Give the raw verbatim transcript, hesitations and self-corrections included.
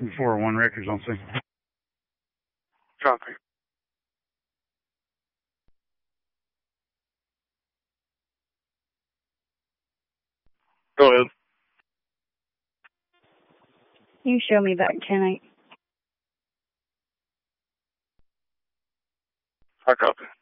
four oh one records on scene. Copy. Go ahead. You show me back ten eight. I copy.